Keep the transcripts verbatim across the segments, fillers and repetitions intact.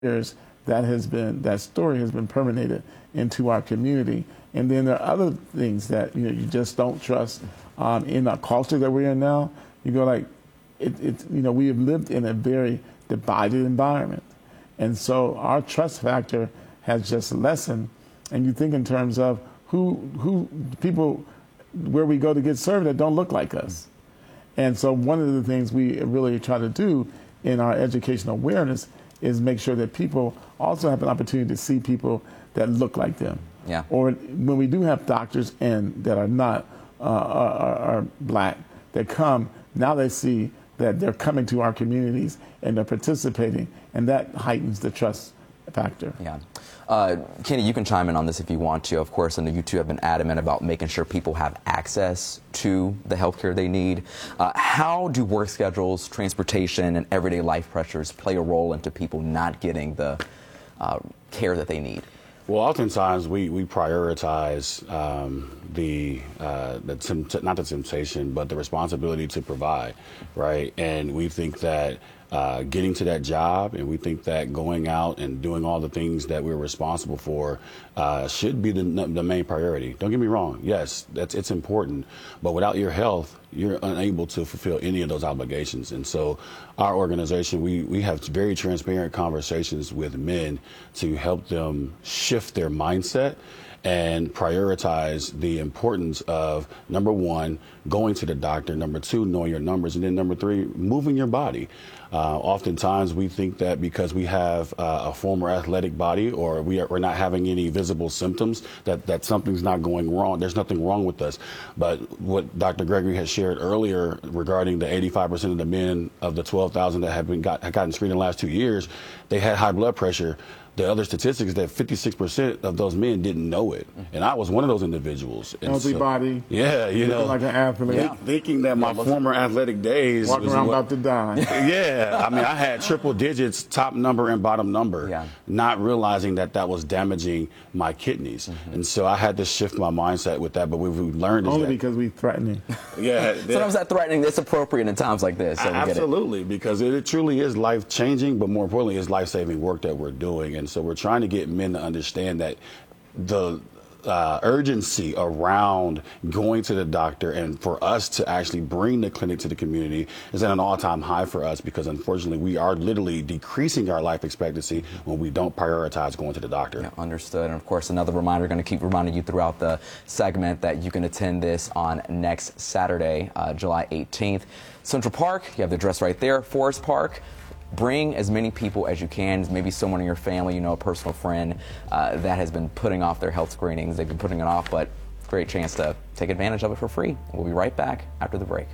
years, that has been that story has been permeated into our community. And then there are other things that you know you just don't trust um, in our culture that we're in now. You go like, it, it, you know, we have lived in a very divided environment, and so our trust factor has just lessened. And you think in terms of who who people where we go to get served that don't look like us. And so one of the things we really try to do in our educational awareness is make sure that people also have an opportunity to see people that look like them. Yeah. Or when we do have doctors and that are not uh, are, are black that come, now they see that they're coming to our communities and they're participating, and that heightens the trust factor. Yeah. Uh, Kenny, you can chime in on this if you want to. Of course, I know you two have been adamant about making sure people have access to the health care they need. Uh, how do work schedules, transportation, and everyday life pressures play a role into people not getting the uh, care that they need? Well, oftentimes we, we prioritize um, the, uh, the tempt- not the temptation, but the responsibility to provide, right? And we think that uh, getting to that job, and we think that going out and doing all the things that we're responsible for uh, should be the, the main priority. Don't get me wrong. Yes, that's it's important, but without your health, you're unable to fulfill any of those obligations. And so our organization, we, we have very transparent conversations with men to help them shift their mindset and prioritize the importance of, number one, going to the doctor, number two, knowing your numbers, and then number three, moving your body. Uh, oftentimes we think that because we have uh, a former athletic body, or we are, we're not having any visible symptoms, that, that something's not going wrong. There's nothing wrong with us. But what Doctor Gregory has shared earlier regarding the eighty-five percent of the men of the twelve thousand that have been got, have gotten screened in the last two years, they had high blood pressure. The other statistics is that fifty-six percent of those men didn't know it. And I was one of those individuals. And Healthy so, body. Yeah, you know. Like an athlete. Yeah. Thinking that my former athletic days. Walking was around what, about to die. Yeah. I mean, I had triple digits, top number and bottom number, yeah. not realizing that that was damaging my kidneys. Mm-hmm. And so I had to shift my mindset with that. But what we've learned is Only that, because we threatening. Yeah. Sometimes that threatening is appropriate in times like this. So Absolutely, because it, it truly is life-changing, but more importantly, it's life-saving work that we're doing. And so we're trying to get men to understand that the uh, urgency around going to the doctor and for us to actually bring the clinic to the community is at an all-time high for us, because unfortunately we are literally decreasing our life expectancy when we don't prioritize going to the doctor. Yeah, understood. And of course, another reminder, going to keep reminding you throughout the segment that you can attend this on next Saturday, uh, July eighteenth. Central Park, you have the address right there. Forest Park. Bring as many people as you can, maybe someone in your family, you know, a personal friend uh, that has been putting off their health screenings. They've been putting it off, but great chance to take advantage of it for free. We'll be right back after the break.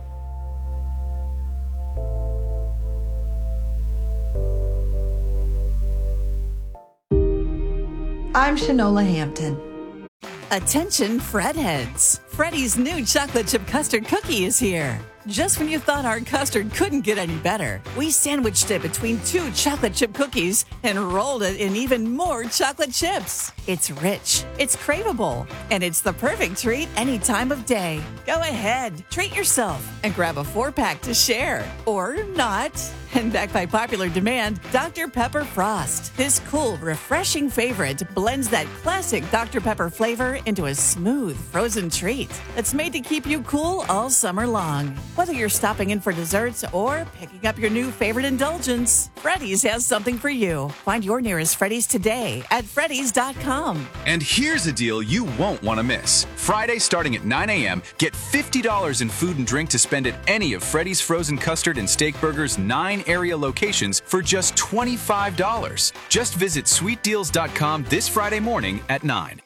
I'm Shanola Hampton. Attention Fred heads. Freddy's new chocolate chip custard cookie is here. Just when you thought our custard couldn't get any better, we sandwiched it between two chocolate chip cookies and rolled it in even more chocolate chips. It's rich, it's craveable, and it's the perfect treat any time of day. Go ahead, treat yourself, and grab a four-pack to share. Or not. And backed by popular demand, Doctor Pepper Frost. This cool, refreshing favorite blends that classic Doctor Pepper flavor into a smooth, frozen treat that's made to keep you cool all summer long. Whether you're stopping in for desserts or picking up your new favorite indulgence, Freddy's has something for you. Find your nearest Freddy's today at Freddy's dot com. And here's a deal you won't want to miss. Friday, starting at nine a m, get fifty dollars in food and drink to spend at any of Freddy's Frozen Custard and Steak Burgers' nine area locations for just twenty-five dollars. Just visit sweet deals dot com this Friday morning at nine.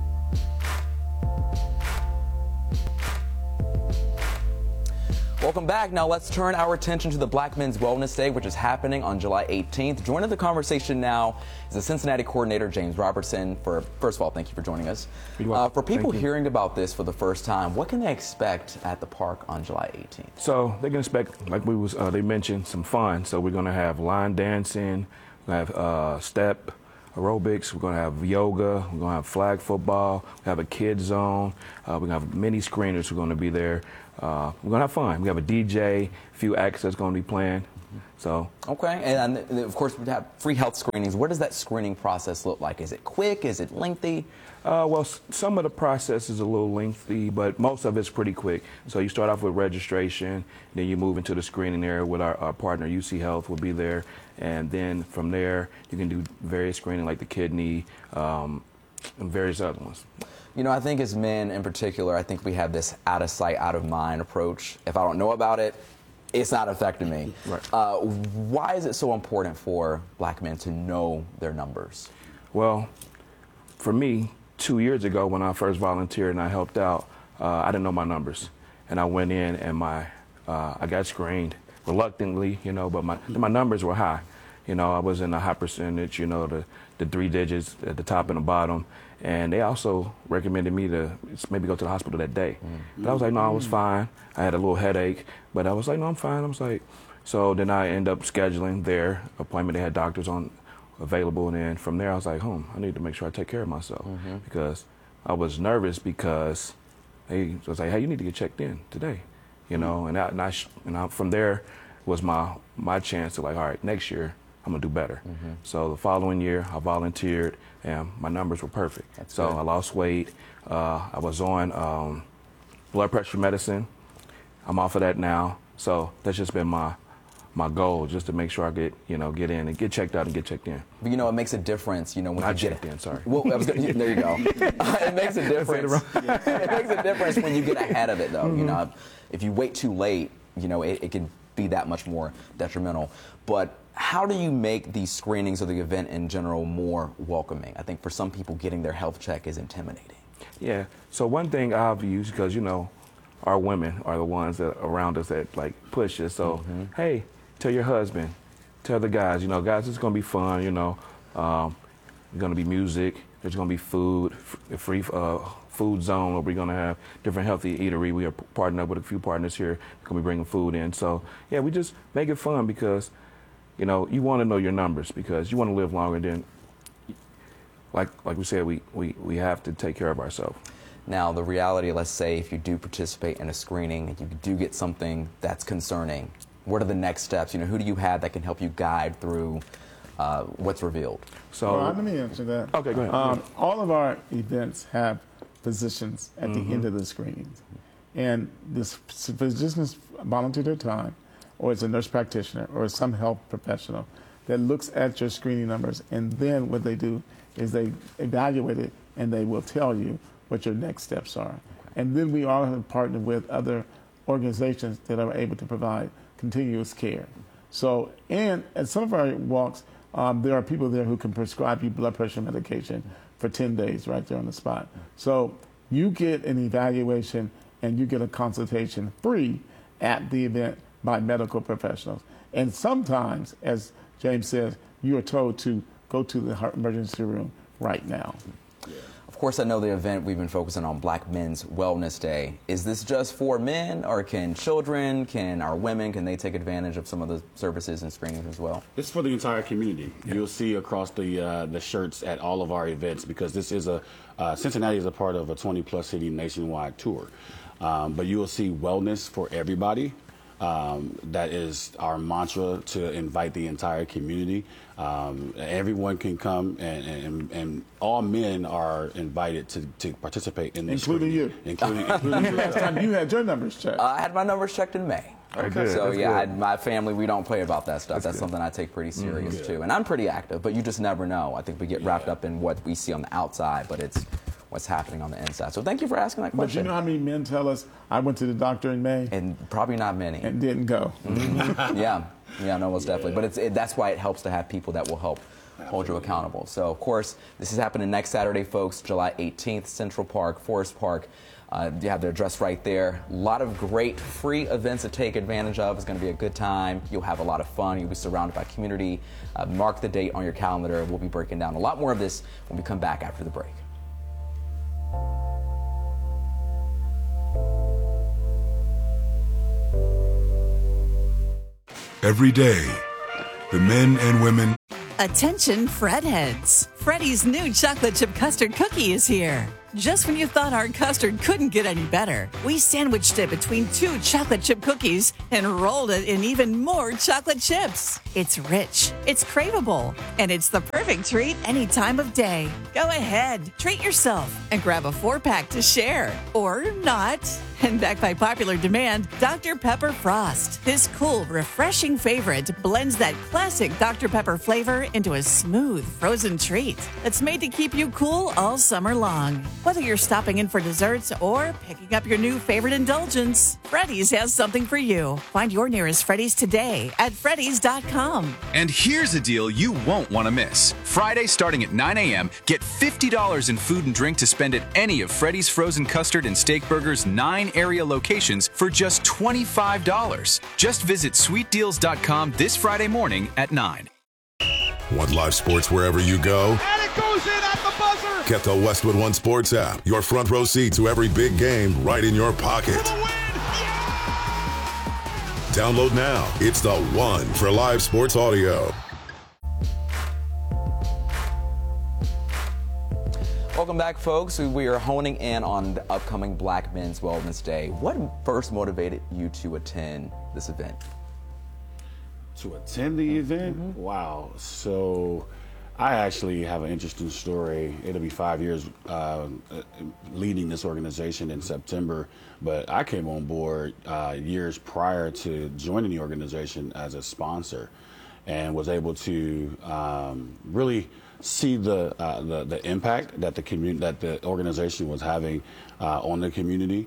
Welcome back. Now let's turn our attention to the Black Men's Wellness Day, which is happening on July eighteenth. Joining the conversation now is the Cincinnati coordinator, James Robertson. For first of all, thank you for joining us. Uh, for people hearing about this for the first time, what can they expect at the park on July eighteenth? So they can expect, like we was, uh, they mentioned, some fun. So we're going to have line dancing, we're going to have uh, step aerobics, we're going to have yoga, we're going to have flag football, we have a kids zone, uh, we're going to have many screeners who are going to be there. Uh, we're going to have fun. We have a D J, a few acts that's going to be playing. So Okay, and uh, of course we have free health screenings. What does that screening process look like? Is it quick? Is it lengthy? Uh, well, s- some of the process is a little lengthy, but most of it's pretty quick. So you start off with registration, then you move into the screening area with our, our partner, U C Health, will be there. And then from there, you can do various screening like the kidney um, and various other ones. You know, I think as men in particular, I think we have this out of sight, out of mind approach. If I don't know about it, it's not affecting me. Right. Uh, why is it so important for black men to know their numbers? Well, for me, two years ago when I first volunteered and I helped out, uh, I didn't know my numbers. And I went in and my uh, I got screened reluctantly, you know, but my my numbers were high. You know, I was in a high percentage, you know, the, the three digits at the top and the bottom. And they also recommended me to maybe go to the hospital that day. Mm-hmm. But I was like, no, I was fine. I had a little headache, but I was like, no, I'm fine. I was like, so then I end up scheduling their appointment. They had doctors on available, and then from there I was like, hmm, I need to make sure I take care of myself mm-hmm. because I was nervous because they was like, hey, you need to get checked in today, you mm-hmm. know, and I, and, I, and I, from there was my my chance to like, all right, next year I'm gonna do better. Mm-hmm. So the following year I volunteered and my numbers were perfect. That's so good. I lost weight. Uh, I was on um, blood pressure medicine. I'm off of that now. So that's just been my my goal, just to make sure I get, you know, get in and get checked out and get checked in. But you know, it makes a difference, you know, when Not you get checked in, sorry. Well, I was gonna, there you go. It makes a difference. It makes a difference when you get ahead of it, though. Mm-hmm. You know, if you wait too late, you know, it, it can be that much more detrimental. But how do you make these screenings or the event in general more welcoming? I think for some people, getting their health check is intimidating. Yeah. So one thing I've used, because, you know, our women are the ones that around us that like push us. So, mm-hmm. hey, tell your husband, tell the guys, you know, guys, it's going to be fun, you know. Um, there's going to be music. There's going to be food, f- free uh, food zone where we're going to have different healthy eatery. We are partnered up with a few partners here. We're going to be bringing food in. So, yeah, we just make it fun because, you know, you want to know your numbers because you want to live longer. Than, like like we said, we, we, we have to take care of ourselves. Now, the reality, let's say if you do participate in a screening and you do get something that's concerning, what are the next steps? You know, who do you have that can help you guide through uh, what's revealed? So well, let me answer that. Okay, go ahead. Um, all of our events have physicians at mm-hmm. the end of the screenings. And this physicians volunteer their time, or it's a nurse practitioner, or some health professional that looks at your screening numbers, and then what they do is they evaluate it, and they will tell you what your next steps are. And then we all have partnered with other organizations that are able to provide continuous care. So, and at some of our walks, um, there are people there who can prescribe you blood pressure medication for ten days right there on the spot. So you get an evaluation and you get a consultation free at the event by medical professionals. And sometimes, as James says, you are told to go to the heart emergency room right now. Of course, I know the event we've been focusing on Black Men's Wellness Day. Is this just for men, or can children, can our women, can they take advantage of some of the services and screenings as well? It's for the entire community. Yeah. You'll see across the uh, the shirts at all of our events, because this is a uh, Cincinnati is a part of a twenty plus city nationwide tour. Um, but you will see wellness for everybody. Um, that is our mantra, to invite the entire community. Um, everyone can come, and, and, and all men are invited to, to participate in this. Including you. Including, including you. Last time you had your numbers checked. Uh, I had my numbers checked in May. Okay. So, That's yeah, I, good. my family, we don't play about that stuff. That's, That's something I take pretty serious, Mm-hmm. too. And I'm pretty active, but you just never know. I think we get wrapped Yeah. up in what we see on the outside, but it's what's happening on the inside. So thank you for asking that But you question. know how many men tell us, I went to the doctor in May And probably not many. and didn't go? yeah, yeah, no, most definitely. But it's it, that's why it helps to have people that will help hold you accountable. So, of course, this is happening next Saturday, folks, July eighteenth, Central Park, Forest Park. Uh, you have their address right there. A lot of great free events to take advantage of. It's going to be a good time. You'll have a lot of fun. You'll be surrounded by community. Uh, mark the date on your calendar. We'll be breaking down a lot more of this when we come back after the break. Every day, the men and women. Attention, Fred heads. Freddy's new chocolate chip custard cookie is here. Just when you thought our custard couldn't get any better, we sandwiched it between two chocolate chip cookies and rolled it in even more chocolate chips. It's rich, it's craveable, and it's the perfect treat any time of day. Go ahead, treat yourself and grab a four-pack to share. Or not. And backed by popular demand, Doctor Pepper Frost. This cool, refreshing favorite blends that classic Doctor Pepper flavor into a smooth, frozen treat that's made to keep you cool all summer long. Whether you're stopping in for desserts or picking up your new favorite indulgence, Freddy's has something for you. Find your nearest Freddy's today at Freddy's dot com. And here's a deal you won't want to miss. Friday starting at nine a m, get fifty dollars in food and drink to spend at any of Freddy's Frozen Custard and Steak Burgers nine area locations for just twenty-five dollars. Just visit sweet deals dot com this Friday morning at nine. Want live sports wherever you go? And it goes in at the buzzer! Get the Westwood One Sports app. Your front row seat to every big game right in your pocket. For the win! Yeah! Download now. It's the one for live sports audio. Welcome back, folks. We are honing in on the upcoming Black Men's Wellness Day. What first motivated you to attend this event? To attend the event? Mm-hmm. Wow. So I actually have an interesting story. It'll be five years uh, leading this organization in September, but I came on board uh, years prior to joining the organization as a sponsor and was able to um, really see the, uh, the the impact that the community that the organization was having uh, on the community,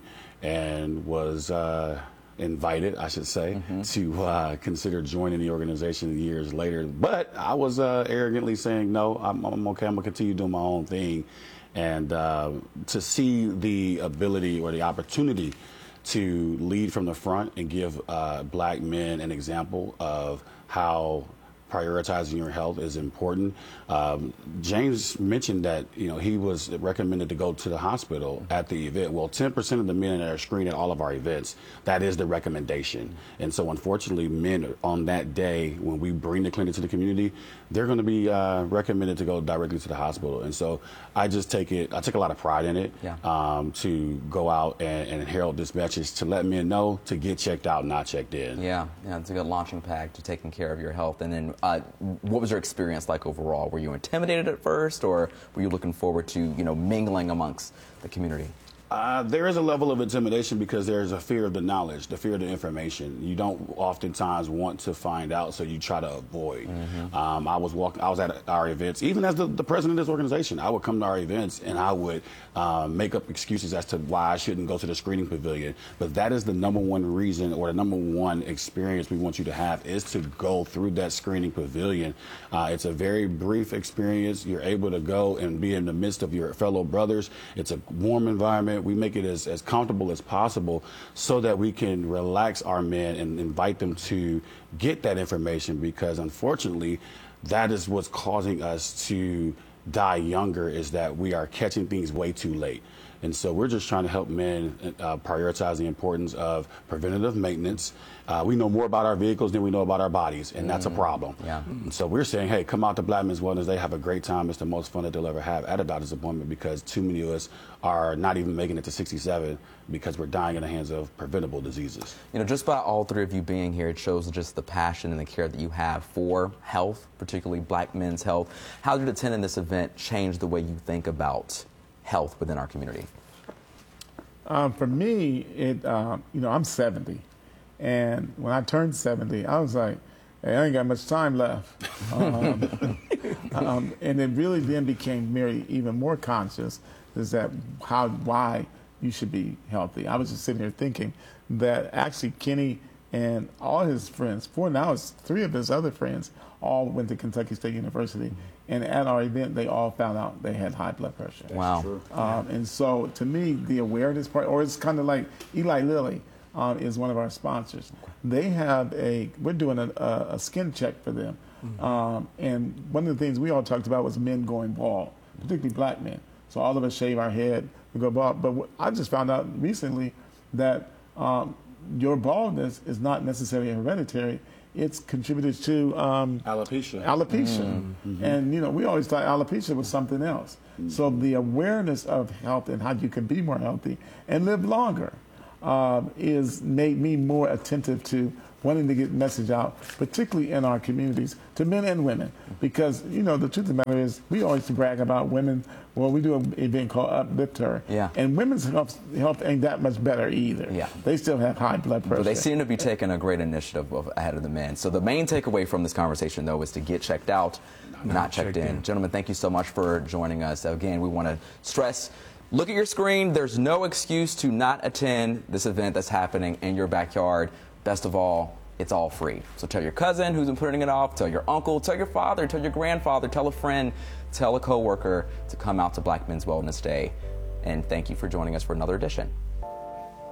and was uh, invited, I should say, mm-hmm. to uh, consider joining the organization years later. But I was uh, arrogantly saying no. I'm, I'm okay. I'm gonna continue doing my own thing, and uh, to see the ability or the opportunity to lead from the front and give uh, Black men an example of how prioritizing your health is important. Um, James mentioned that, you know, he was recommended to go to the hospital at the event. Well, ten percent of the men that are screened at all of our events, that is the recommendation. And so unfortunately, men on that day, when we bring the clinic to the community, they're going to be uh, recommended to go directly to the hospital. And so I just take it, I take a lot of pride in it, yeah. um, to go out and, and herald this message to let men know to get checked out, not checked in. Yeah, yeah, it's a good launching pad to taking care of your health. And then uh, what was your experience like overall? Were you intimidated at first, or were you looking forward to, you know, mingling amongst the community? Uh, there is a level of intimidation because there's a fear of the knowledge, the fear of the information. You don't oftentimes want to find out, so you try to avoid. Mm-hmm. um, I was walking, I was at our events, even as the, the president of this organization. I would come to our events and I would uh, make up excuses as to why I shouldn't go to the screening pavilion. But that is the number one reason, or the number one experience we want you to have, is to go through that screening pavilion. Uh, it's a very brief experience. You're able to go and be in the midst of your fellow brothers. It's a warm environment. We make it as, as comfortable as possible so that we can relax our men and invite them to get that information, because unfortunately that is what's causing us to die younger, is that we are catching things way too late. And so we're just trying to help men uh, prioritize the importance of preventative maintenance. Uh, we know more about our vehicles than we know about our bodies, and that's mm. a problem. Yeah. And so we're saying, hey, come out to Black Men's Wellness. They have a great time. It's the most fun that they'll ever have at a doctor's appointment, because too many of us are not even making it to sixty-seven because we're dying in the hands of preventable diseases. You know, just by all three of you being here, it shows just the passion and the care that you have for health, particularly Black men's health. How did attending this event change the way you think about health within our community? Um, for me, it um, you know, I'm seventy, and when I turned seventy, I was like, hey, I ain't got much time left. Um, um, and it really then became very even more conscious is that how why you should be healthy. I was just sitting here thinking that actually Kenny and all his friends, four now it's three of his other friends, all went to Kentucky State University. And at our event, they all found out they had high blood pressure. Wow. Um, and so, to me, the awareness part, or it's kind of like Eli Lilly um, is one of our sponsors. They have a, we're doing a, a skin check for them. Mm-hmm. um, and one of the things we all talked about was men going bald, particularly Black men. So all of us shave our head, we go bald. But what, I just found out recently that um, your baldness is not necessarily hereditary. it's contributed to um, alopecia. Alopecia, mm-hmm. and you know we always thought alopecia was something else. Mm-hmm. So the awareness of health and how you can be more healthy and live longer um, is made me more attentive to wanting to get the message out, particularly in our communities, to men and women. Because, you know, the truth of the matter is, we always brag about women. Well, we do an event called Uplift Her. Yeah. And women's health, health ain't that much better either. Yeah. They still have high blood pressure. But they seem to be taking a great initiative of, ahead of the men. So the main takeaway from this conversation, though, is to get checked out, not, not checked, checked in. in. Gentlemen, thank you so much for joining us. Again, we want to stress, look at your screen. There's no excuse to not attend this event that's happening in your backyard. Best of all, it's all free. So tell your cousin who's been putting it off, tell your uncle, tell your father, tell your grandfather, tell a friend, tell a coworker to come out to Black Men's Wellness Day. And thank you for joining us for another edition